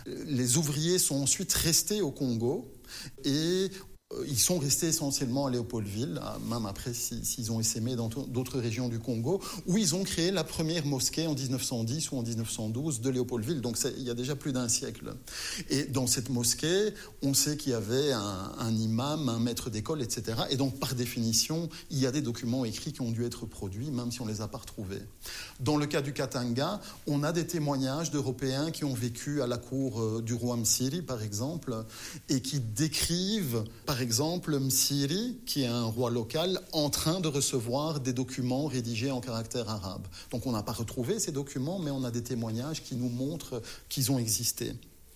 Les ouvriers sont ensuite restés au Congo et ils sont restés essentiellement à Léopoldville, même après s'ils ont essaimé dans d'autres régions du Congo, où ils ont créé la première mosquée en 1910 ou en 1912 de Léopoldville, donc il y a déjà plus d'un siècle. Et dans cette mosquée, on sait qu'il y avait un imam, un maître d'école, etc. Et donc, par définition, il y a des documents écrits qui ont dû être produits, même si on ne les a pas retrouvés. Dans le cas du Katanga, on a des témoignages d'Européens qui ont vécu à la cour du roi Msiri, par exemple, et qui décrivent, par exemple, Msiri, qui est un roi local, en train de recevoir des documents rédigés en caractère arabe. Donc on n'a pas retrouvé ces documents, mais on a des témoignages qui nous montrent qu'ils ont existé.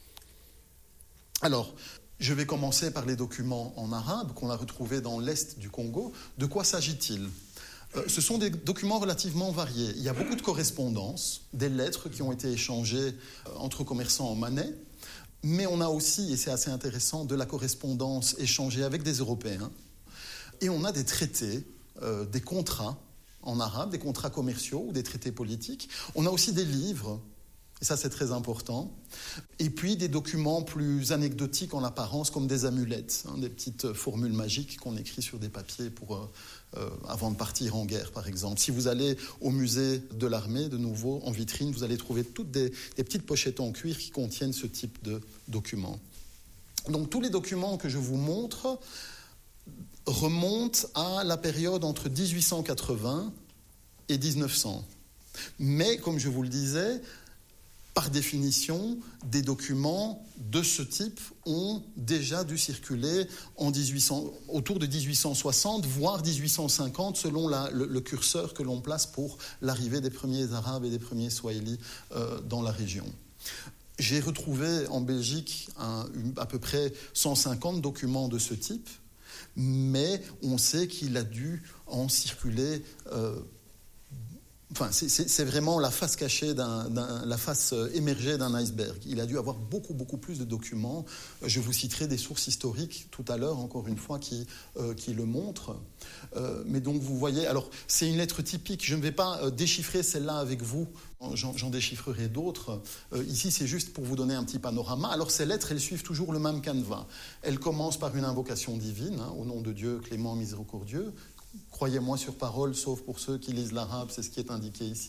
Alors, je vais commencer par les documents en arabe qu'on a retrouvés dans l'est du Congo. De quoi s'agit-il ? Ce sont des documents relativement variés. Il y a beaucoup de correspondances, des lettres qui ont été échangées entre commerçants en monnaie. Mais on a aussi, et c'est assez intéressant, de la correspondance échangée avec des Européens. Et on a des traités, des contrats en arabe, des contrats commerciaux ou des traités politiques. On a aussi des livres, et ça c'est très important. Et puis des documents plus anecdotiques en apparence, comme des amulettes, des petites formules magiques qu'on écrit sur des papiers avant de partir en guerre, par exemple. Si vous allez au musée de l'armée, de nouveau, en vitrine, vous allez trouver toutes des petites pochettes en cuir qui contiennent ce type de documents. Donc tous les documents que je vous montre remontent à la période entre 1880 et 1900. Mais, comme je vous le disais, par définition, des documents de ce type ont déjà dû circuler autour de 1860, voire 1850, selon le curseur que l'on place pour l'arrivée des premiers Arabes et des premiers Swahili dans la région. J'ai retrouvé en Belgique à peu près 150 documents de ce type, mais on sait qu'il a dû en circuler... Enfin, c'est vraiment la face cachée, la face émergée d'un iceberg. Il a dû avoir beaucoup, beaucoup plus de documents. Je vous citerai des sources historiques tout à l'heure, encore une fois, qui le montrent. Mais donc, vous voyez, alors, c'est une lettre typique. Je ne vais pas déchiffrer celle-là avec vous. J'en déchiffrerai d'autres. Ici, c'est juste pour vous donner un petit panorama. Alors, ces lettres, elles suivent toujours le même canevas. Elles commencent par une invocation divine, au nom de Dieu clément, miséricordieux. Croyez-moi sur parole, sauf pour ceux qui lisent l'arabe, c'est ce qui est indiqué ici.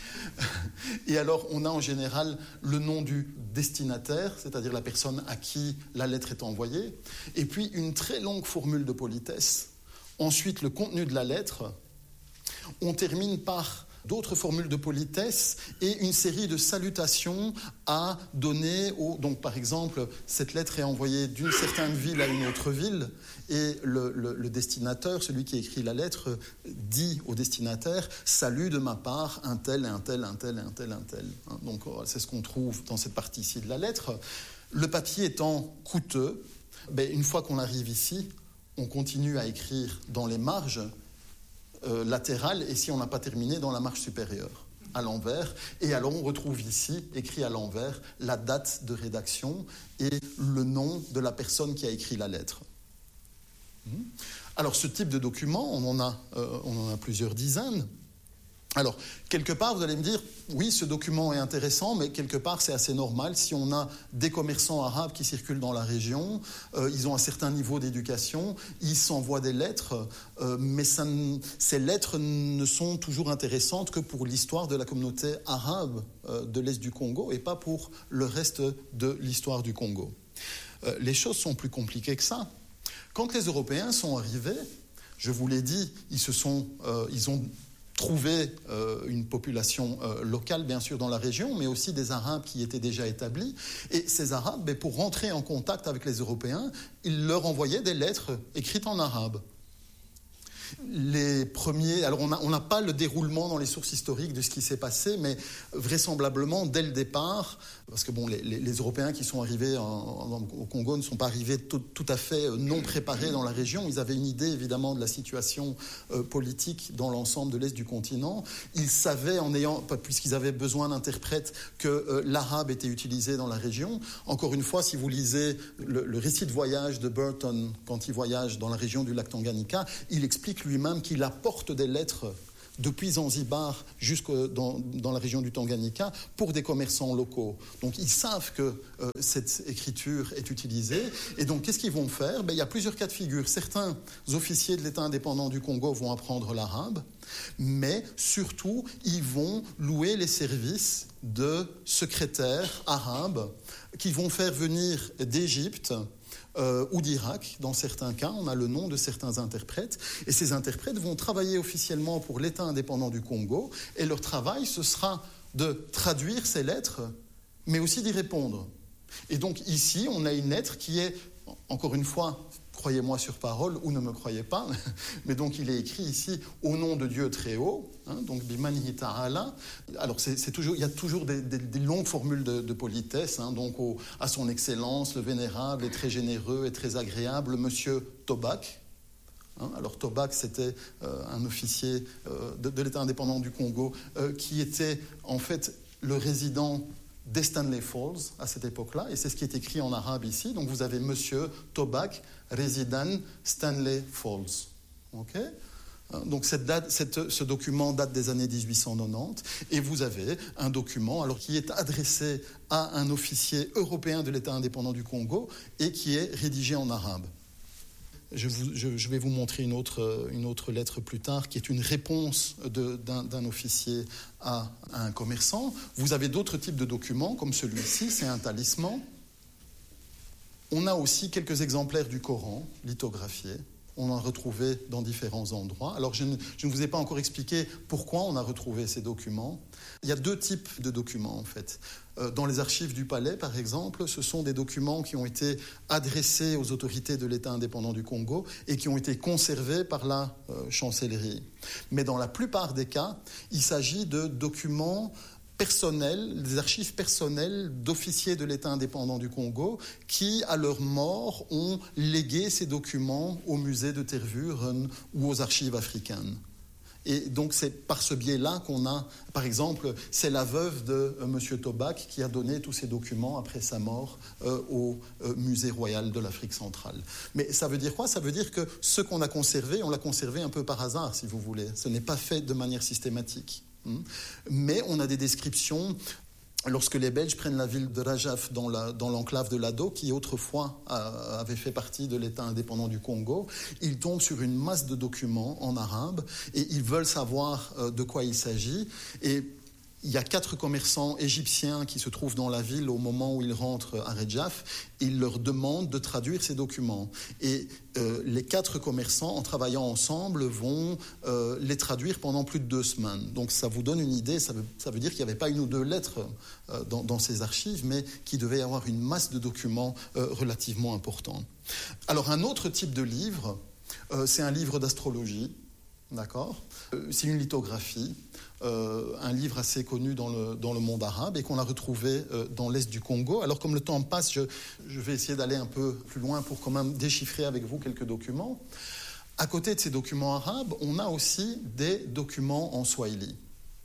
Et alors, on a en général le nom du destinataire, c'est-à-dire la personne à qui la lettre est envoyée, et puis une très longue formule de politesse. Ensuite, le contenu de la lettre. On termine par d'autres formules de politesse et une série de salutations à donner donc, par exemple, cette lettre est envoyée d'une certaine ville à une autre ville et le destinataire, celui qui écrit la lettre, dit au destinataire « Salut de ma part, un tel, un tel, un tel, un tel, un tel ». Donc, c'est ce qu'on trouve dans cette partie-ci de la lettre. Le papier étant coûteux, une fois qu'on arrive ici, on continue à écrire dans les marges latérale et si on n'a pas terminé dans la marge supérieure, à l'envers. Et alors on retrouve ici, écrit à l'envers, la date de rédaction et le nom de la personne qui a écrit la lettre. Alors ce type de document, on en a plusieurs dizaines. Alors, quelque part, vous allez me dire, oui, ce document est intéressant, mais quelque part, c'est assez normal. Si on a des commerçants arabes qui circulent dans la région, ils ont un certain niveau d'éducation, ils s'envoient des lettres, mais ces lettres ne sont toujours intéressantes que pour l'histoire de la communauté arabe de l'Est du Congo et pas pour le reste de l'histoire du Congo. Les choses sont plus compliquées que ça. Quand les Européens sont arrivés, je vous l'ai dit, ils ont trouvé une population locale, bien sûr, dans la région, mais aussi des Arabes qui étaient déjà établis. Et ces Arabes, pour rentrer en contact avec les Européens, ils leur envoyaient des lettres écrites en arabe. Les premiers, alors on n'a pas le déroulement dans les sources historiques de ce qui s'est passé, mais vraisemblablement dès le départ, parce que bon, les Européens qui sont arrivés au Congo ne sont pas arrivés tout à fait non préparés dans la région. Ils avaient une idée évidemment de la situation politique dans l'ensemble de l'Est du continent. Ils savaient, puisqu'ils avaient besoin d'interprètes, que l'arabe était utilisé dans la région. Encore une fois, si vous lisez le récit de voyage de Burton, quand il voyage dans la région du lac Tanganyika, il explique lui-même qu'il apporte des lettres depuis Zanzibar jusque dans la région du Tanganyika, pour des commerçants locaux. Donc ils savent que cette écriture est utilisée. Et donc qu'est-ce qu'ils vont faire ? Il y a plusieurs cas de figure. Certains officiers de l'État indépendant du Congo vont apprendre l'arabe, mais surtout, ils vont louer les services de secrétaires arabes qui vont faire venir d'Égypte ou d'Irak, dans certains cas, on a le nom de certains interprètes, et ces interprètes vont travailler officiellement pour l'État indépendant du Congo, et leur travail, ce sera de traduire ces lettres, mais aussi d'y répondre. Et donc ici, on a une lettre qui est, encore une fois, croyez-moi sur parole ou ne me croyez pas, mais donc il est écrit ici au nom de Dieu très haut, donc Bimanihi Ta'ala. Alors il y a toujours des longues formules de politesse, donc à son excellence, le vénérable est très généreux et très agréable, monsieur Tobac. Alors Tobac, c'était un officier de l'État indépendant du Congo qui était en fait le résident des Stanley Falls à cette époque-là, et c'est ce qui est écrit en arabe ici. Donc vous avez Monsieur Tobac, résident Stanley Falls. Okay ? Donc ce document date des années 1890, et vous avez un document qui est adressé à un officier européen de l'État indépendant du Congo et qui est rédigé en arabe. Je vais vous montrer une autre lettre plus tard, qui est une réponse d'un officier à un commerçant. Vous avez d'autres types de documents, comme celui-ci, c'est un talisman. On a aussi quelques exemplaires du Coran, lithographiés. On en a retrouvé dans différents endroits. Alors, je ne vous ai pas encore expliqué pourquoi on a retrouvé ces documents. Il y a deux types de documents, en fait. Dans les archives du palais, par exemple, ce sont des documents qui ont été adressés aux autorités de l'État indépendant du Congo et qui ont été conservés par la chancellerie. Mais dans la plupart des cas, il s'agit de documents personnels, des archives personnelles d'officiers de l'État indépendant du Congo qui, à leur mort, ont légué ces documents au musée de Tervuren ou aux archives africaines. Et donc c'est par ce biais-là qu'on a, par exemple, c'est la veuve de M. Tobac qui a donné tous ces documents après sa mort au musée royal de l'Afrique centrale. Mais ça veut dire quoi ? Ça veut dire que ce qu'on a conservé, on l'a conservé un peu par hasard, si vous voulez. Ce n'est pas fait de manière systématique. Mais on a des descriptions. Lorsque les Belges prennent la ville de Rajaf dans l'enclave de Lado, qui autrefois avait fait partie de l'État indépendant du Congo, ils tombent sur une masse de documents en arabe et ils veulent savoir de quoi il s'agit. Et il y a 4 commerçants égyptiens qui se trouvent dans la ville au moment où ils rentrent à Rajaf. Ils leur demandent de traduire ces documents. Et les 4 commerçants, en travaillant ensemble, vont les traduire pendant plus de 2 semaines. Donc ça vous donne une idée, ça veut dire qu'il n'y avait pas 1 ou 2 lettres dans ces archives, mais qu'il devait y avoir une masse de documents relativement importants. Alors un autre type de livre, c'est un livre d'astrologie. D'accord ? C'est une lithographie, un livre assez connu dans le monde arabe et qu'on a retrouvé dans l'est du Congo. Alors comme le temps passe, je vais essayer d'aller un peu plus loin pour quand même déchiffrer avec vous quelques documents. À côté de ces documents arabes, on a aussi des documents en swahili.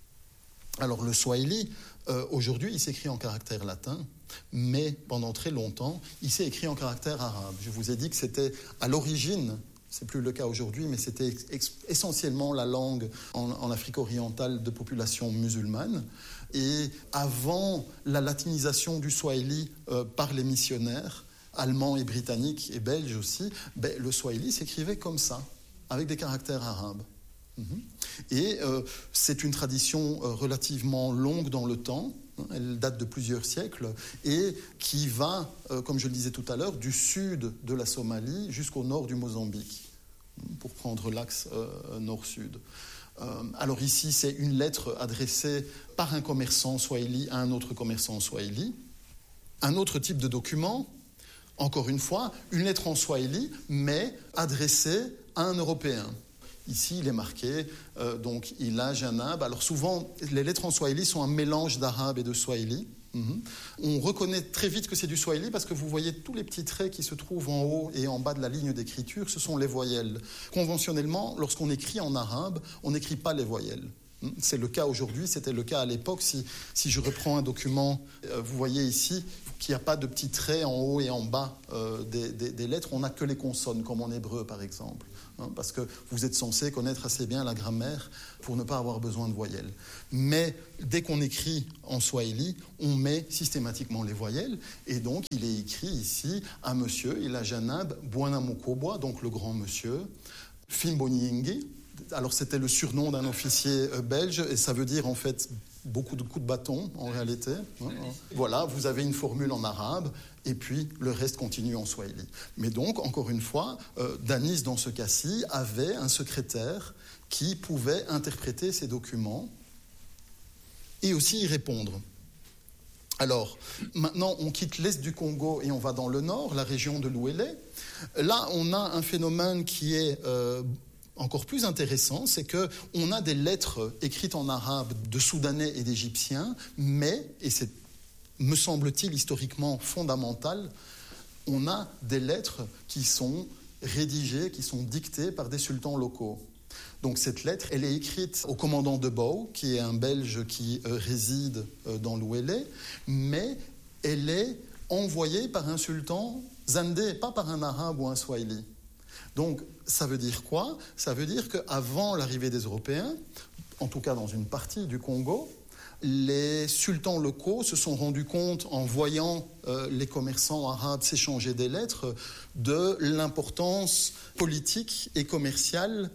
Alors le swahili, aujourd'hui, il s'écrit en caractère latin, mais pendant très longtemps, il s'est écrit en caractère arabe. Je vous ai dit que c'était à l'origine... C'est plus le cas aujourd'hui, mais c'était essentiellement la langue en Afrique orientale de population musulmane. Et avant la latinisation du swahili par les missionnaires, allemands et britanniques et belges aussi, le swahili s'écrivait comme ça, avec des caractères arabes. Et c'est une tradition relativement longue dans le temps. Elle date de plusieurs siècles et qui va, comme je le disais tout à l'heure, du sud de la Somalie jusqu'au nord du Mozambique, pour prendre l'axe nord-sud. Alors ici, c'est une lettre adressée par un commerçant swahili à un autre commerçant swahili. Un autre type de document, encore une fois, une lettre en swahili, mais adressée à un Européen. Ici, il est marqué, donc, Ila Janab. Alors souvent, les lettres en swahili sont un mélange d'arabe et de swahili. On reconnaît très vite que c'est du swahili parce que vous voyez tous les petits traits qui se trouvent en haut et en bas de la ligne d'écriture, ce sont les voyelles. Conventionnellement, lorsqu'on écrit en arabe, on n'écrit pas les voyelles. C'est le cas aujourd'hui, c'était le cas à l'époque. Si je reprends un document, vous voyez ici, qu'il n'y a pas de petits traits en haut et en bas des lettres. On n'a que les consonnes, comme en hébreu par exemple. Parce que vous êtes censé connaître assez bien la grammaire pour ne pas avoir besoin de voyelles. Mais dès qu'on écrit en swahili, on met systématiquement les voyelles. Et donc, il est écrit ici à monsieur, il a Janab Bwana Mukobwa, donc le grand monsieur, Fimbonyingi. Alors, c'était le surnom d'un officier belge, et ça veut dire en fait beaucoup de coups de bâton en réalité. Voilà, vous avez une formule en arabe. Et puis, le reste continue en swahili. Mais donc, encore une fois, Danis, dans ce cas-ci, avait un secrétaire qui pouvait interpréter ces documents et aussi y répondre. Alors, maintenant, on quitte l'est du Congo et on va dans le nord, la région de l'Ouélé. Là, on a un phénomène qui est encore plus intéressant, c'est qu'on a des lettres écrites en arabe de Soudanais et d'Égyptiens, mais, et c'est me semble-t-il historiquement fondamental, on a des lettres qui sont rédigées, qui sont dictées par des sultans locaux. Donc cette lettre, elle est écrite au commandant de Bou, qui est un Belge qui réside dans l'Ouélé, mais elle est envoyée par un sultan zandé, pas par un arabe ou un swahili. Donc ça veut dire quoi ? Ça veut dire qu'avant l'arrivée des Européens, en tout cas dans une partie du Congo, les sultans locaux se sont rendus compte, en voyant les commerçants arabes s'échanger des lettres, de l'importance politique et commerciale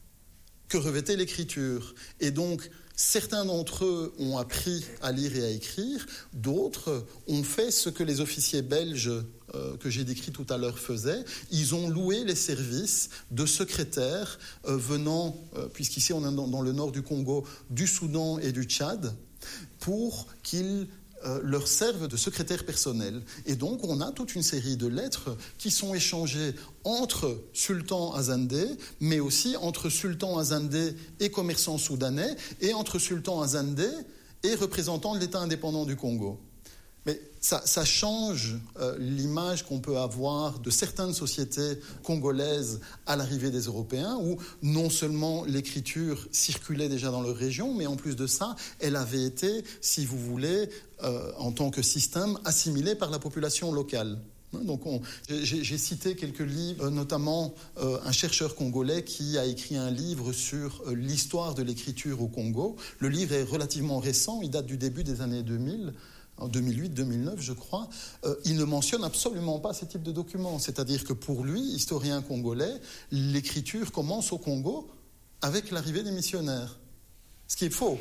que revêtait l'écriture. Et donc, certains d'entre eux ont appris à lire et à écrire, d'autres ont fait ce que les officiers belges que j'ai décrit tout à l'heure faisaient. Ils ont loué les services de secrétaires venant, puisqu'ici on est dans le nord du Congo, du Soudan et du Tchad, pour qu'ils leur servent de secrétaire personnel. Et donc, on a toute une série de lettres qui sont échangées entre sultans azandais, mais aussi entre sultans azandais et commerçants soudanais, et entre sultans azandais et représentants de l'État indépendant du Congo. Mais ça change l'image qu'on peut avoir de certaines sociétés congolaises à l'arrivée des Européens, où non seulement l'écriture circulait déjà dans leur région, mais en plus de ça, elle avait été, si vous voulez, en tant que système, assimilée par la population locale. Donc j'ai cité quelques livres, notamment un chercheur congolais qui a écrit un livre sur l'histoire de l'écriture au Congo. Le livre est relativement récent, il date du début des années 2000, en 2008-2009, je crois. Il ne mentionne absolument pas ces types de documents. C'est-à-dire que pour lui, historien congolais, l'écriture commence au Congo avec l'arrivée des missionnaires. Ce qui est faux,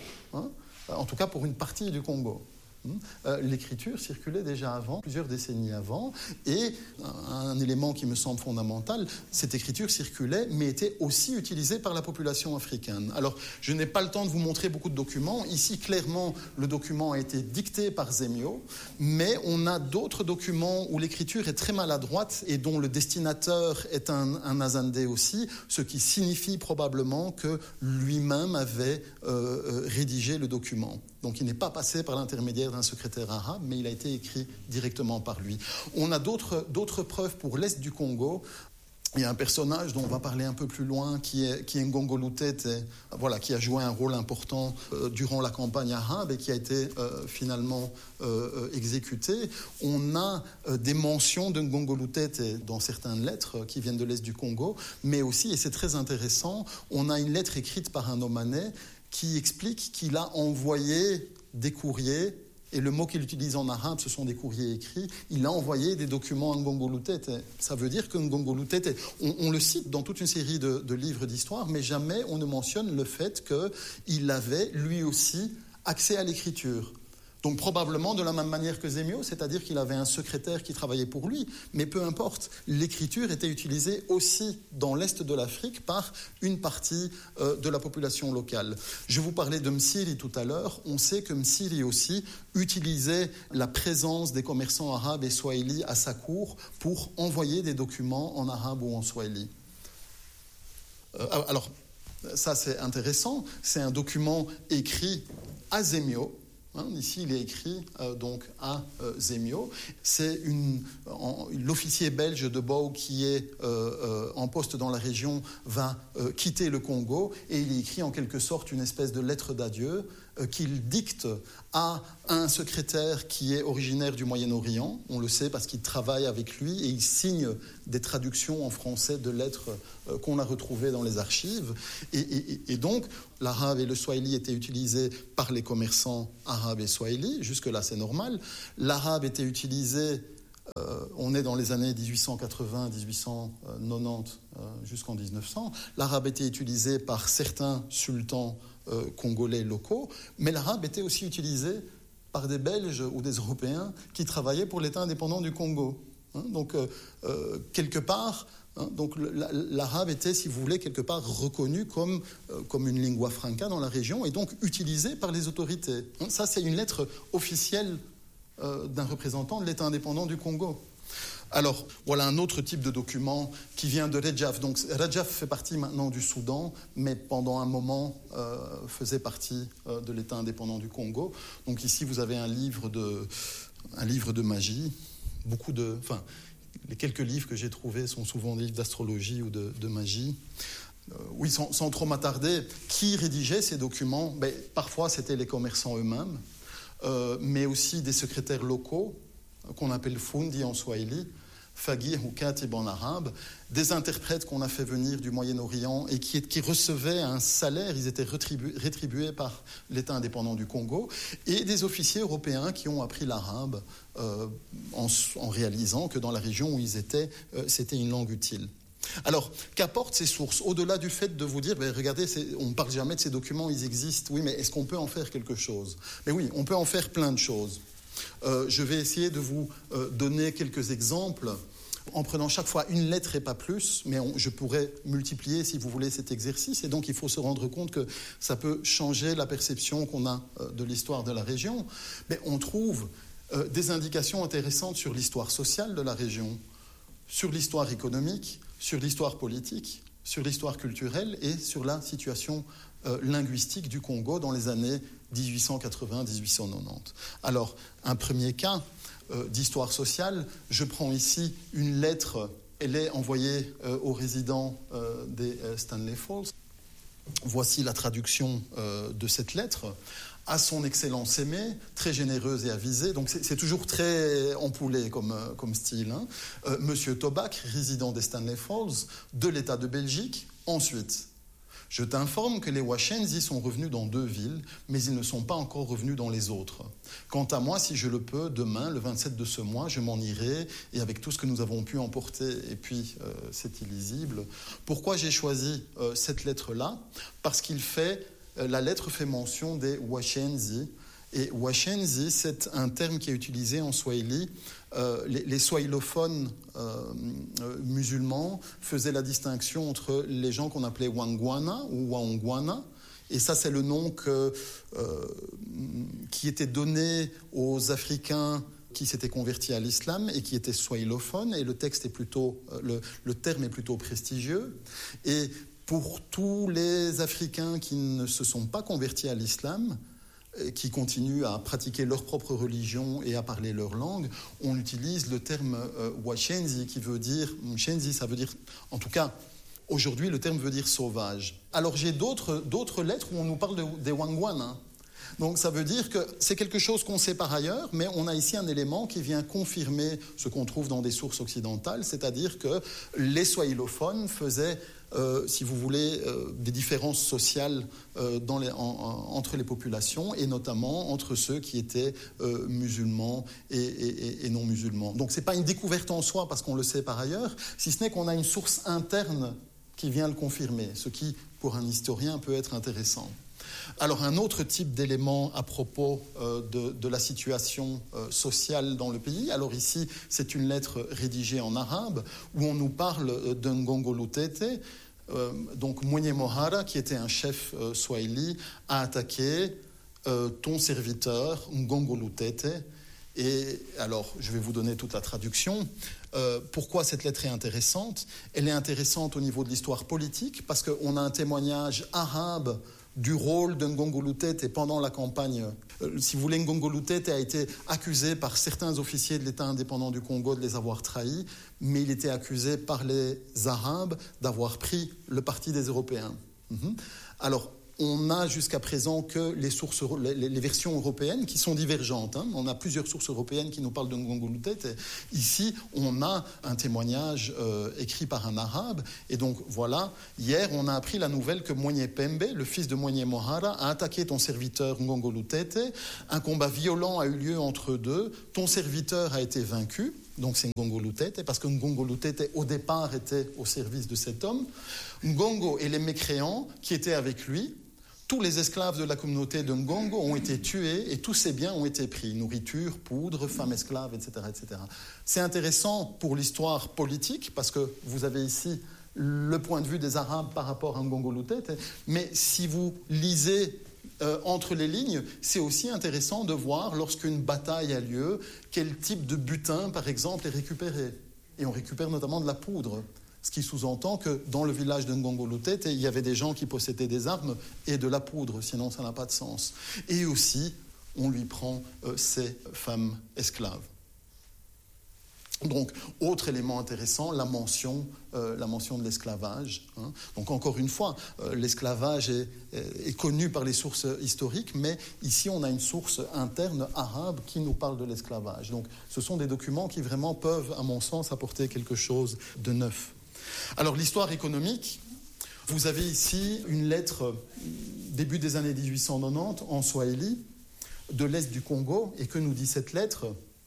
en tout cas pour une partie du Congo. L'écriture circulait déjà avant, plusieurs décennies avant, et un élément qui me semble fondamental, cette écriture circulait, mais était aussi utilisée par la population africaine. Alors, je n'ai pas le temps de vous montrer beaucoup de documents. Ici, clairement, le document a été dicté par Zemio, mais on a d'autres documents où l'écriture est très maladroite et dont le destinateur est un Azandé aussi, ce qui signifie probablement que lui-même avait rédigé le document. Donc il n'est pas passé par l'intermédiaire d'un secrétaire arabe, mais il a été écrit directement par lui. On a d'autres preuves pour l'est du Congo. Il y a un personnage dont on va parler un peu plus loin, qui est Ngongo Lutete, voilà, qui a joué un rôle important durant la campagne arabe et qui a été finalement exécuté. On a des mentions de Ngongo Lutete dans certaines lettres qui viennent de l'est du Congo, mais aussi, et c'est très intéressant, on a une lettre écrite par un Omanais qui explique qu'il a envoyé des courriers, et le mot qu'il utilise en arabe, ce sont des courriers écrits, il a envoyé des documents à Ngongo Lutete. Ça veut dire que Ngongo Lutete, on le cite dans toute une série de livres d'histoire, mais jamais on ne mentionne le fait qu'il avait lui aussi accès à l'écriture. Donc probablement de la même manière que Zemio, c'est-à-dire qu'il avait un secrétaire qui travaillait pour lui, mais peu importe, l'écriture était utilisée aussi dans l'est de l'Afrique par une partie de la population locale. Je vous parlais de Msiri tout à l'heure, on sait que Msiri aussi utilisait la présence des commerçants arabes et swahili à sa cour pour envoyer des documents en arabe ou en swahili. Alors, ça c'est intéressant, c'est un document écrit à Zemio. Ici, il est écrit donc à Zemio. C'est l'officier belge de Bou qui est en poste dans la région va quitter le Congo et il est écrit en quelque sorte une espèce de lettre d'adieu qu'il dicte à un secrétaire qui est originaire du Moyen-Orient. On le sait parce qu'il travaille avec lui et il signe des traductions en français de lettres qu'on a retrouvées dans les archives. Et donc, l'arabe et le swahili étaient utilisés par les commerçants arabes et swahili. Jusque-là, c'est normal. L'arabe était utilisé... on est dans les années 1880, 1890 jusqu'en 1900. L'arabe était utilisé par certains sultans congolais locaux, mais l'arabe était aussi utilisé par des Belges ou des Européens qui travaillaient pour l'État indépendant du Congo. Donc, quelque part, donc l'arabe était, si vous voulez, quelque part reconnu comme une lingua franca dans la région et donc utilisé par les autorités. Ça, c'est une lettre officielle d'un représentant de l'État indépendant du Congo. Alors, voilà un autre type de document qui vient de Rejaf. Donc, Rejaf fait partie maintenant du Soudan, mais pendant un moment faisait partie de l'État indépendant du Congo. Donc ici, vous avez un livre de magie. Les quelques livres que j'ai trouvés sont souvent des livres d'astrologie ou de magie. Oui, sans trop m'attarder, qui rédigeait ces documents? Parfois, c'était les commerçants eux-mêmes, mais aussi des secrétaires locaux, qu'on appelle fundi en swahili, fagir ou katib en arabe, des interprètes qu'on a fait venir du Moyen-Orient et qui recevaient un salaire, ils étaient rétribués par l'État indépendant du Congo, et des officiers européens qui ont appris l'arabe en réalisant que dans la région où ils étaient, c'était une langue utile. Alors, qu'apportent ces sources? Au-delà du fait de vous dire, regardez, on ne parle jamais de ces documents, ils existent, oui, mais est-ce qu'on peut en faire quelque chose? Mais oui, on peut en faire plein de choses. Je vais essayer de vous donner quelques exemples en prenant chaque fois une lettre et pas plus, mais je pourrais multiplier, si vous voulez, cet exercice. Et donc, il faut se rendre compte que ça peut changer la perception qu'on a de l'histoire de la région. Mais on trouve des indications intéressantes sur l'histoire sociale de la région, sur l'histoire économique, sur l'histoire politique, sur l'histoire culturelle et sur la situation linguistique du Congo dans les années 1880-1890. Alors, un premier cas d'histoire sociale, je prends ici une lettre, elle est envoyée aux résidents des Stanley Falls. Voici la traduction de cette lettre. À son Excellence aimée, très généreuse et avisée, donc c'est toujours très empoulé comme style. Monsieur Tobac, résident des Stanley Falls, de l'État de Belgique, ensuite. Je t'informe que les Washensi sont revenus dans 2 villes, mais ils ne sont pas encore revenus dans les autres. Quant à moi, si je le peux, demain, le 27 de ce mois, je m'en irai, et avec tout ce que nous avons pu emporter, et puis c'est illisible. Pourquoi j'ai choisi cette lettre-là? Parce la lettre fait mention des Washensi, et Washensi, c'est un terme qui est utilisé en swahili. Les swahilophones musulmans faisaient la distinction entre les gens qu'on appelait Wangwana ou Waongwana, et ça c'est le nom qui était donné aux Africains qui s'étaient convertis à l'islam et qui étaient swahilophones, et le terme est plutôt prestigieux. Et pour tous les Africains qui ne se sont pas convertis à l'islam, qui continuent à pratiquer leur propre religion et à parler leur langue, on utilise le terme Washensi qui veut dire, Mshensi ça veut dire, en tout cas aujourd'hui le terme veut dire sauvage. Alors j'ai d'autres lettres où on nous parle des Wangwana. Donc ça veut dire que c'est quelque chose qu'on sait par ailleurs, mais on a ici un élément qui vient confirmer ce qu'on trouve dans des sources occidentales, c'est-à-dire que les swahilophones faisaient si vous voulez, des différences sociales entre les populations, et notamment entre ceux qui étaient musulmans et non musulmans. Donc ce n'est pas une découverte en soi, parce qu'on le sait par ailleurs, si ce n'est qu'on a une source interne qui vient le confirmer, ce qui, pour un historien, peut être intéressant. Alors un autre type d'élément à propos de la situation sociale dans le pays, alors ici c'est une lettre rédigée en arabe où on nous parle d'un Ngongolutete. Donc Mwenye Mohara, qui était un chef swahili, a attaqué ton serviteur Ngongolutete. Et alors, je vais vous donner toute la traduction. Pourquoi cette lettre est intéressante? Elle est intéressante au niveau de l'histoire politique, parce qu'on a un témoignage arabe du rôle de Ngongolutete pendant la campagne. Si vous voulez, Ngongolutete a été accusé par certains officiers de l'État indépendant du Congo de les avoir trahis, mais il était accusé par les Arabes d'avoir pris le parti des Européens. Alors, on n'a jusqu'à présent que les versions européennes qui sont divergentes. Hein. On a plusieurs sources européennes qui nous parlent de Ngongolutet. Ici, on a un témoignage écrit par un arabe. Et donc, voilà, hier, on a appris la nouvelle que Moigné Pembe, le fils de Moigné Mohara, a attaqué ton serviteur Ngongolutet. Un combat violent a eu lieu entre eux deux. Ton serviteur a été vaincu. Donc c'est Ngongolutet, parce que Ngongolutet au départ était au service de cet homme. Ngongo et les mécréants qui étaient avec lui, tous les esclaves de la communauté de Ngongo ont été tués et tous ses biens ont été pris, nourriture, poudre, femmes esclaves, etc., etc. C'est intéressant pour l'histoire politique, parce que vous avez ici le point de vue des Arabes par rapport à Ngongolutet, mais si vous lisez entre les lignes, c'est aussi intéressant de voir, lorsqu'une bataille a lieu, quel type de butin, par exemple, est récupéré. Et on récupère notamment de la poudre, ce qui sous-entend que dans le village de Ngongolutet, il y avait des gens qui possédaient des armes et de la poudre, sinon ça n'a pas de sens. Et aussi, on lui prend ses femmes esclaves. Donc, autre élément intéressant, la mention de l'esclavage. Hein. Donc, encore une fois, l'esclavage est connu par les sources historiques, mais ici, on a une source interne arabe qui nous parle de l'esclavage. Donc, ce sont des documents qui vraiment peuvent, à mon sens, apporter quelque chose de neuf. Alors, l'histoire économique, vous avez ici une lettre début des années 1890 en Swahili de l'Est du Congo. Et que nous dit cette lettre ?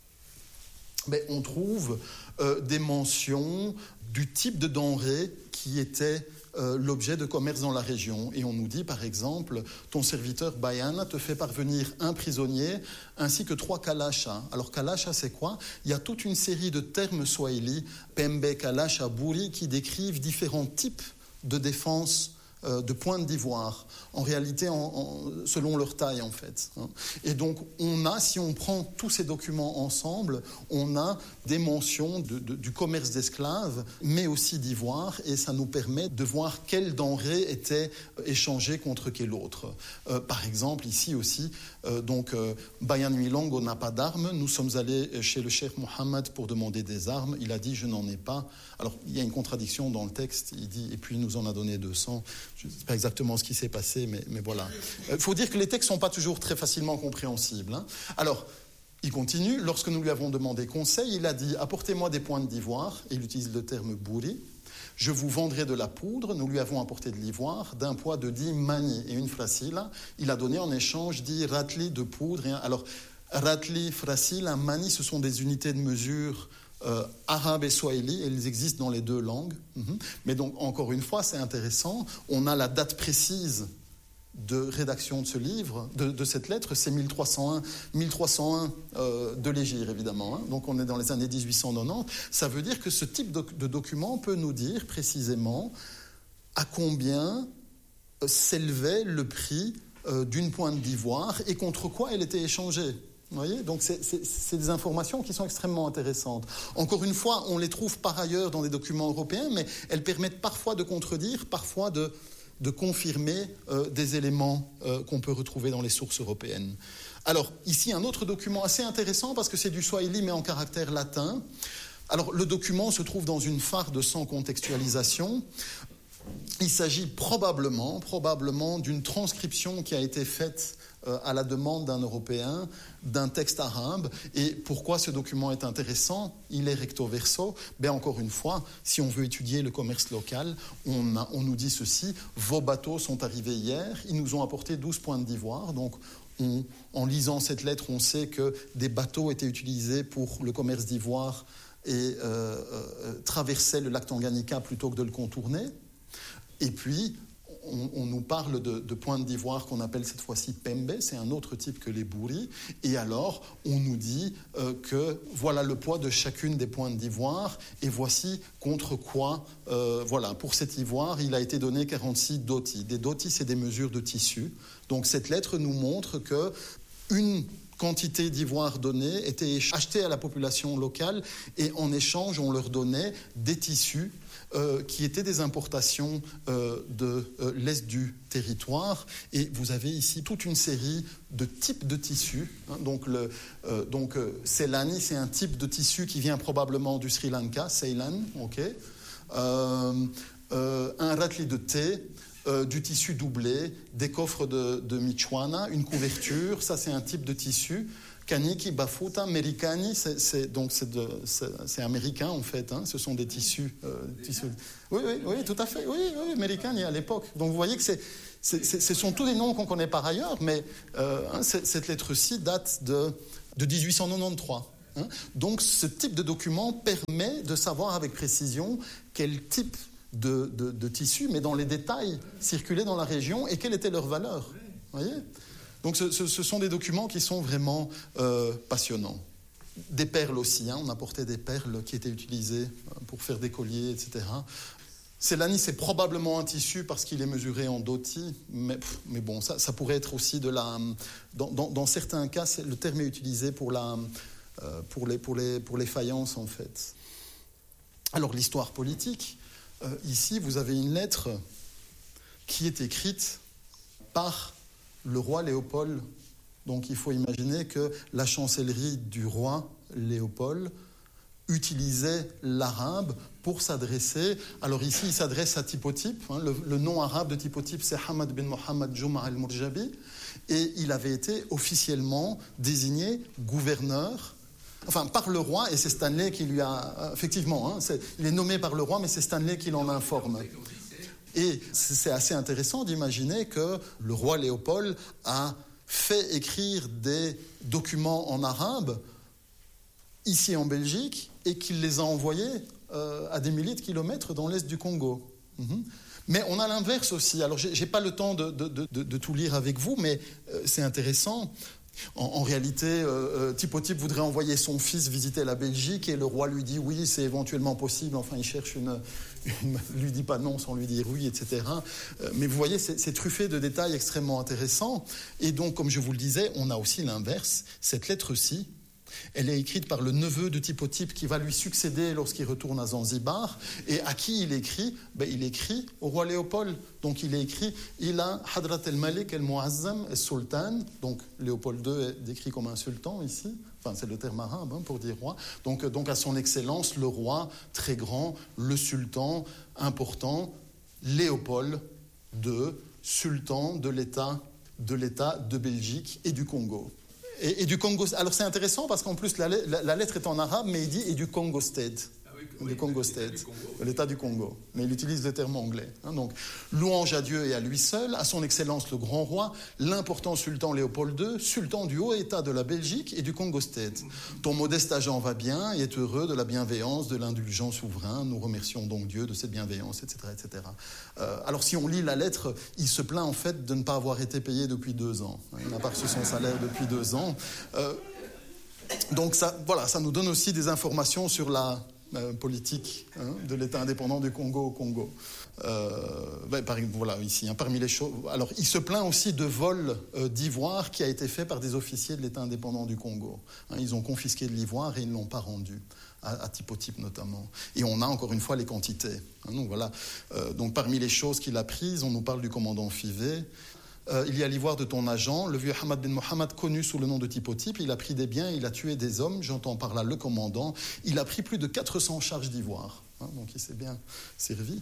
On trouve des mentions du type de denrées qui étaient l'objet de commerce dans la région. Et on nous dit, par exemple, ton serviteur Bayana te fait parvenir un prisonnier ainsi que 3 kalachas. Alors, kalacha, c'est quoi ? Il y a toute une série de termes swahili, Pembe, Kalacha, Buri, qui décrivent différents types de défense de pointe d'ivoire, en réalité selon leur taille en fait. Et donc si on prend tous ces documents ensemble, on a des mentions du commerce d'esclaves, mais aussi d'ivoire, et ça nous permet de voir quelles denrées étaient échangées contre quelle autre. Par exemple, ici aussi, Bayan Milongo n'a pas d'armes, nous sommes allés chez le cheikh Mohammed pour demander des armes, il a dit je n'en ai pas. Alors il y a une contradiction dans le texte, il dit et puis il nous en a donné 200. Je ne sais pas exactement ce qui s'est passé, mais voilà. Il faut dire que les textes ne sont pas toujours très facilement compréhensibles. Hein. Alors, il continue. Lorsque nous lui avons demandé conseil, il a dit « Apportez-moi des pointes d'ivoire », et il utilise le terme « bourri ». « Je vous vendrai de la poudre ». Nous lui avons apporté de l'ivoire d'un poids de 10 mani et une fracila. Il a donné en échange 10 ratli de poudre. Alors, ratli, fracila, mani, ce sont des unités de mesure arabe et swahili, et ils existent dans les deux langues. Mais donc, encore une fois, c'est intéressant. On a la date précise de rédaction de ce livre, de cette lettre, c'est 1301 de l'Hégire, évidemment. Hein. Donc, on est dans les années 1890. Ça veut dire que ce type de document peut nous dire précisément à combien s'élevait le prix d'une pointe d'ivoire et contre quoi elle était échangée. Vous voyez ? Donc, c'est des informations qui sont extrêmement intéressantes. Encore une fois, on les trouve par ailleurs dans des documents européens, mais elles permettent parfois de contredire, parfois de confirmer des éléments qu'on peut retrouver dans les sources européennes. Alors, ici, un autre document assez intéressant, parce que c'est du swahili, mais en caractère latin. Alors, le document se trouve dans une farde sans contextualisation. Il s'agit probablement d'une transcription qui a été faite à la demande d'un Européen, d'un texte arabe. Et pourquoi ce document est intéressant ? Il est recto verso. Encore une fois, si on veut étudier le commerce local, on nous dit ceci, vos bateaux sont arrivés hier, ils nous ont apporté 12 pointes d'ivoire. Donc, en lisant cette lettre, on sait que des bateaux étaient utilisés pour le commerce d'ivoire et traversaient le lac Tanganyika plutôt que de le contourner. Et puis, on nous parle de pointes d'ivoire qu'on appelle cette fois-ci pembe, c'est un autre type que les bourris. Et alors, on nous dit que voilà le poids de chacune des pointes d'ivoire, et voici contre quoi, pour cet ivoire, il a été donné 46 doti. Des doti, c'est des mesures de tissu. Donc, cette lettre nous montre que une quantité d'ivoire donnée était achetée à la population locale, et en échange, on leur donnait des tissus qui étaient des importations de l'est du territoire. Et vous avez ici toute une série de types de tissus. Hein. Donc, Ceylani, c'est un type de tissu qui vient probablement du Sri Lanka, Ceylan, ok. Un ratli de thé, du tissu doublé, des coffres de Michoana, une couverture, ça c'est un type de tissu. Kaniki, Bafuta, Americani, c'est américain en fait, hein, ce sont des tissus. Oui, tout à fait, oui, Americani à l'époque. Donc vous voyez que ce sont tous des noms qu'on connaît par ailleurs, mais cette lettre-ci date de 1893. Hein. Donc ce type de document permet de savoir avec précision quel type de tissu, mais dans les détails, circulait dans la région et quelle était leur valeur. Vous voyez ? Donc ce sont des documents qui sont vraiment passionnants. Des perles aussi, hein, on apportait des perles qui étaient utilisées pour faire des colliers, etc. Célani, c'est probablement un tissu parce qu'il est mesuré en doti, mais bon, ça pourrait être aussi de la... Dans certains cas, le terme est utilisé pour les faïences, en fait. Alors, l'histoire politique, ici, vous avez une lettre qui est écrite par le roi Léopold. Donc, il faut imaginer que la chancellerie du roi Léopold utilisait l'arabe pour s'adresser. Alors ici, il s'adresse à Typotype. Hein, le nom arabe de Typotype, c'est Hamad bin Mohammed Juma al-Murjabi. Et il avait été officiellement désigné gouverneur, enfin par le roi, et c'est Stanley qui lui a... Effectivement, hein, il est nommé par le roi, mais c'est Stanley qui l'en informe. Et c'est assez intéressant d'imaginer que le roi Léopold a fait écrire des documents en arabe ici en Belgique et qu'il les a envoyés à des milliers de kilomètres dans l'est du Congo. Mais on a l'inverse aussi. Alors, je n'ai pas le temps de tout lire avec vous, mais c'est intéressant. En réalité, Typotype voudrait envoyer son fils visiter la Belgique et le roi lui dit oui, c'est éventuellement possible. Enfin, il cherche lui dit pas non sans lui dire oui, etc. Mais vous voyez, c'est truffé de détails extrêmement intéressants. Et donc, comme je vous le disais, on a aussi l'inverse. Cette lettre-ci, elle est écrite par le neveu de Typotype qui va lui succéder lorsqu'il retourne à Zanzibar. Et à qui il écrit ? Il écrit au roi Léopold. Donc il est écrit « Ila Hadrat el-Malik el-Muazzam el-Sultan ». Donc Léopold II est décrit comme un sultan ici. Enfin, c'est le terme arabe pour dire roi. Donc à son excellence, le roi très grand, le sultan important, Léopold II, sultan de l'État de Belgique et du Congo. Et du Congo. Alors c'est intéressant parce qu'en plus la lettre est en arabe, mais il dit et du Congo State. Du Congo State, l'État du Congo. Mais il utilise le terme anglais. Hein, donc, louange à Dieu et à lui seul, à son excellence le grand roi, l'important sultan Léopold II, sultan du haut État de la Belgique et du Congo State. Ton modeste agent va bien et est heureux de la bienveillance de l'indulgent souverain. Nous remercions donc Dieu de cette bienveillance, etc. etc. Alors si on lit la lettre, il se plaint en fait de ne pas avoir été payé depuis 2 ans. Il n'a pas reçu son salaire depuis 2 ans. Donc ça nous donne aussi des informations sur la politique de l'État indépendant du Congo au Congo. Voilà, ici, parmi les choses. Alors, il se plaint aussi de vol d'ivoire qui a été fait par des officiers de l'État indépendant du Congo. Ils ont confisqué de l'ivoire et ils ne l'ont pas rendu, à Typotype notamment. Et on a encore une fois les quantités. Donc, voilà. Donc, parmi les choses qu'il a prises, on nous parle du commandant Fivet. Il y a l'ivoire de ton agent, le vieux Hamad bin Mohammed, connu sous le nom de Typotype. Il a pris des biens, il a tué des hommes, j'entends par là le commandant. Il a pris plus de 400 charges d'ivoire, donc il s'est bien servi.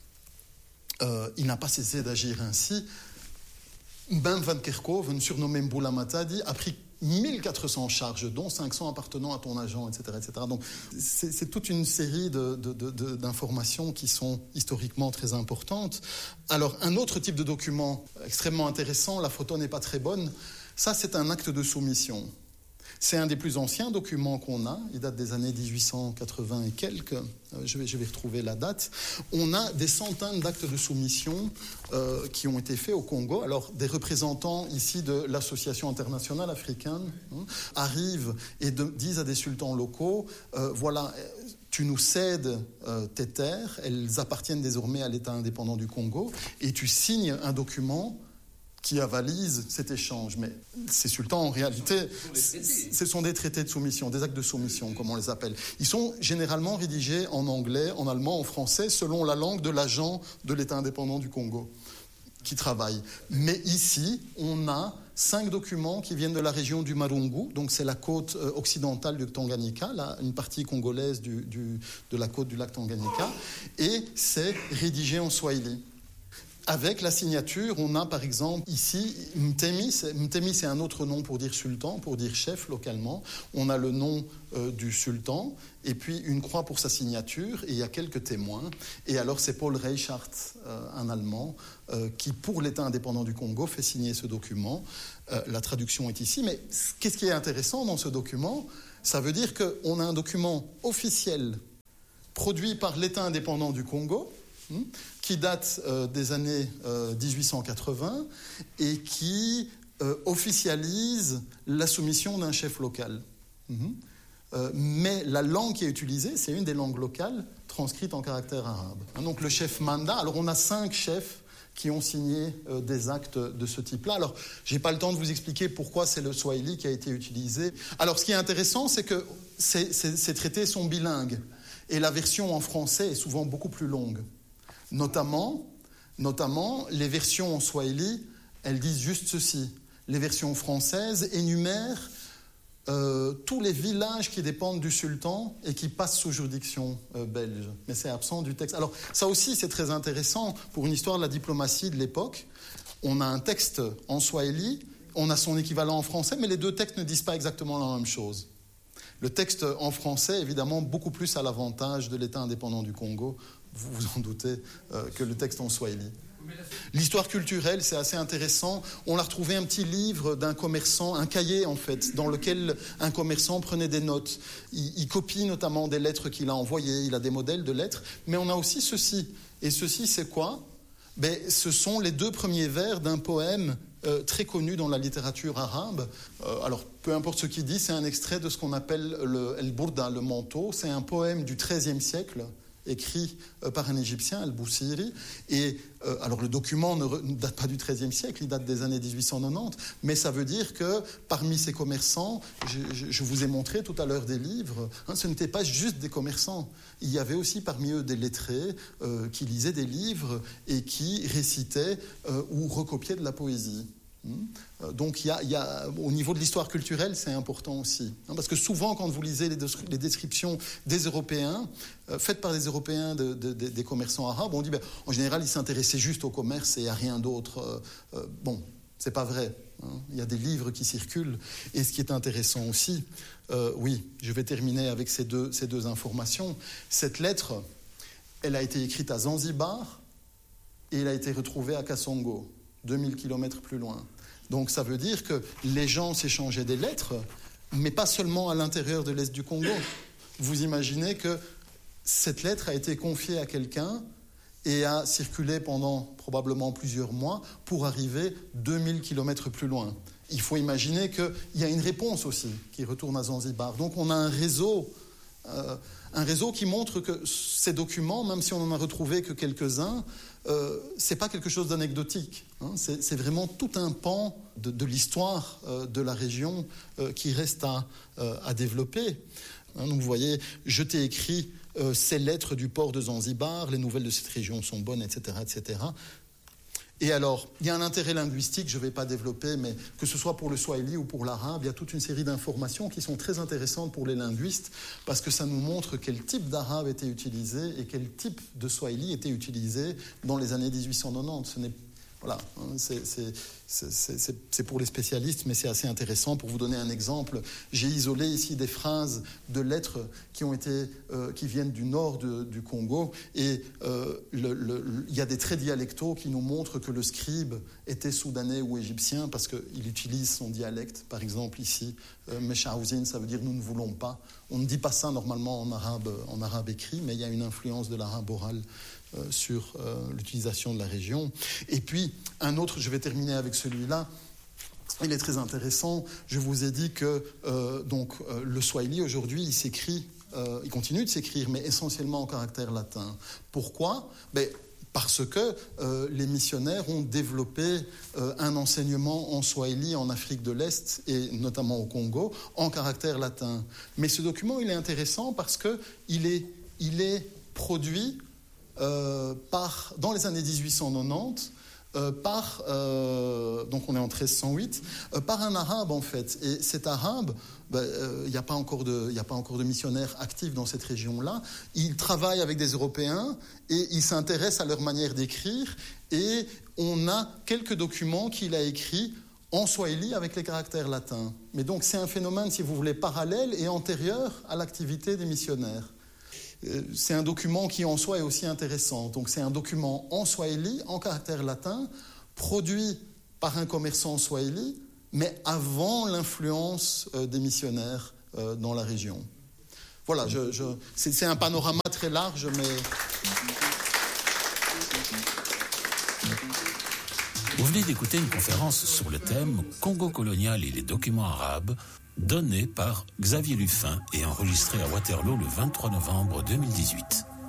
Il n'a pas cessé d'agir ainsi. Ben van Kerkhove, surnommé Mboula Matadi, a pris 1400 charges, dont 500 appartenant à ton agent, etc. etc. Donc, c'est toute une série d'informations qui sont historiquement très importantes. Alors, un autre type de document extrêmement intéressant, la photo n'est pas très bonne, ça, c'est un acte de soumission. C'est un des plus anciens documents qu'on a. Il date des années 1880 et quelques. Je vais retrouver la date. On a des centaines d'actes de soumission qui ont été faits au Congo. Alors, des représentants ici de l'Association internationale africaine arrivent et disent à des sultans locaux, voilà, tu nous cèdes tes terres, elles appartiennent désormais à l'État indépendant du Congo, et tu signes un document qui avalise cet échange. Mais ces sultans, en réalité, ce sont des traités de soumission, des actes de soumission, comme on les appelle. Ils sont généralement rédigés en anglais, en allemand, en français, selon la langue de l'agent de l'État indépendant du Congo qui travaille. Mais ici, on a 5 documents qui viennent de la région du Marungu, donc c'est la côte occidentale du Tanganyika, là, une partie congolaise de la côte du lac Tanganyika, et c'est rédigé en swahili. avec la signature, on a par exemple ici Mtemi. Mtemi, c'est un autre nom pour dire sultan, pour dire chef localement. On a le nom du sultan et puis une croix pour sa signature et il y a quelques témoins. Et alors c'est Paul Reichhardt, un Allemand, qui pour l'État indépendant du Congo fait signer ce document. La traduction est ici, mais qu'est-ce qui est intéressant dans ce document ? Ça veut dire qu'on a un document officiel produit par l'État indépendant du Congo, qui date des années 1880 et qui officialise la soumission d'un chef local. Mais la langue qui est utilisée, c'est une des langues locales transcrites en caractère arabe. Donc le chef Manda, alors on a 5 chefs qui ont signé des actes de ce type-là. Alors, je n'ai pas le temps de vous expliquer pourquoi c'est le Swahili qui a été utilisé. Alors, ce qui est intéressant, c'est que ces traités sont bilingues. Et la version en français est souvent beaucoup plus longue. Notamment, les versions en Swahili, elles disent juste ceci. Les versions françaises énumèrent tous les villages qui dépendent du sultan et qui passent sous juridiction belge. Mais c'est absent du texte. Alors, ça aussi, c'est très intéressant pour une histoire de la diplomatie de l'époque. On a un texte en Swahili, on a son équivalent en français, mais les deux textes ne disent pas exactement la même chose. Le texte en français, évidemment, beaucoup plus à l'avantage de l'État indépendant du Congo, vous vous en doutez, que le texte en Swahili. L'histoire culturelle, c'est assez intéressant. On a retrouvé un petit livre d'un commerçant, un cahier en fait, dans lequel un commerçant prenait des notes. Il copie notamment des lettres qu'il a envoyées, il a des modèles de lettres. Mais on a aussi ceci. Et ceci, c'est quoi ? Ce sont les 2 premiers vers d'un poème très connu dans la littérature arabe. Alors, peu importe ce qu'il dit, c'est un extrait de ce qu'on appelle le El Burda, le manteau. C'est un poème du XIIIe siècle, écrit par un Égyptien, Al-Boussiri. Et alors le document ne date pas du XIIIe siècle, il date des années 1890, mais ça veut dire que parmi ces commerçants, je vous ai montré tout à l'heure des livres, ce n'étaient pas juste des commerçants. Il y avait aussi parmi eux des lettrés qui lisaient des livres et qui récitaient ou recopiaient de la poésie. Donc au niveau de l'histoire culturelle, c'est important aussi. Parce que souvent, quand vous lisez les descriptions des Européens, faites par des Européens des commerçants arabes, on dit en général, ils s'intéressaient juste au commerce et à rien d'autre. Bon, c'est pas vrai. Il y a des livres qui circulent. Et ce qui est intéressant aussi, oui, je vais terminer avec ces deux informations. Cette lettre, elle a été écrite à Zanzibar et elle a été retrouvée à Kasongo, 2000 km plus loin. Donc ça veut dire que les gens s'échangeaient des lettres, mais pas seulement à l'intérieur de l'Est du Congo. Vous imaginez que cette lettre a été confiée à quelqu'un et a circulé pendant probablement plusieurs mois pour arriver 2000 km plus loin. Il faut imaginer qu'il y a une réponse aussi qui retourne à Zanzibar. Donc on a un réseau qui montre que ces documents, même si on n'en a retrouvé que quelques-uns, c'est pas quelque chose d'anecdotique. C'est vraiment tout un pan de l'histoire de la région qui reste à développer. Donc vous voyez, je t'ai écrit ces lettres du port de Zanzibar, les nouvelles de cette région sont bonnes, etc., etc. Et alors, il y a un intérêt linguistique, je ne vais pas développer, mais que ce soit pour le swahili ou pour l'arabe, il y a toute une série d'informations qui sont très intéressantes pour les linguistes, parce que ça nous montre quel type d'arabe était utilisé et quel type de swahili était utilisé dans les années 1890. Voilà, c'est pour les spécialistes, mais c'est assez intéressant. Pour vous donner un exemple, j'ai isolé ici des phrases de lettres qui viennent du nord du Congo, et il y a des traits dialectaux qui nous montrent que le scribe était soudanais ou égyptien parce qu'il utilise son dialecte. Par exemple ici, Meshaouzine, ça veut dire nous ne voulons pas. On ne dit pas ça normalement en arabe écrit, mais il y a une influence de l'arabe oral sur l'utilisation de la région. Et puis, un autre, je vais terminer avec celui-là, il est très intéressant. Je vous ai dit que le swahili, aujourd'hui, il continue de s'écrire, mais essentiellement en caractère latin. Pourquoi ? Parce que les missionnaires ont développé un enseignement en swahili en Afrique de l'Est, et notamment au Congo, en caractère latin. Mais ce document, il est intéressant parce qu'il est produit dans les années 1890 donc on est en 1308, par un arabe en fait. Et cet arabe, il n'y a pas encore de missionnaires actifs dans cette région-là. Il travaille avec des Européens et il s'intéresse à leur manière d'écrire. Et on a quelques documents qu'il a écrits en swahili avec les caractères latins. Mais donc c'est un phénomène, si vous voulez, parallèle et antérieur à l'activité des missionnaires. C'est un document qui en soi est aussi intéressant. Donc c'est un document en swahili, en caractère latin, produit par un commerçant swahili, mais avant l'influence des missionnaires dans la région. Voilà, c'est un panorama très large, mais... Vous venez d'écouter une conférence sur le thème « Congo colonial et les documents arabes » donnée par Xavier Luffin et enregistrée à Waterloo le 23 novembre 2018.